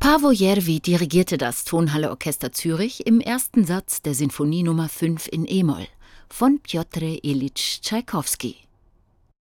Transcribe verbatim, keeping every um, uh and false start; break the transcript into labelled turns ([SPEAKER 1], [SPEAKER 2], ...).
[SPEAKER 1] Paavo Järvi dirigierte das Tonhalle Orchester Zürich im ersten Satz der Sinfonie Nummer fünf in e-Moll von Pjotr Iljitsch Tschaikowski.